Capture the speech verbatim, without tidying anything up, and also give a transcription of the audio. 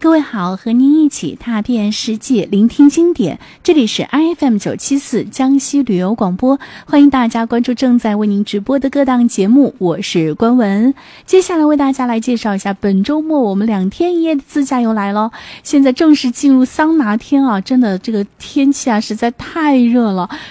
各位好，和您一起踏遍世界，聆听经典。这里是 I F M 九七四江西旅游广播，欢迎大家关注正在为您直播的各档节目，我是关文。接下来为大家来介绍一下本周末我们两天一夜的自驾游来了。现在正式进入桑拿天啊，真的这个天气啊实在太热了，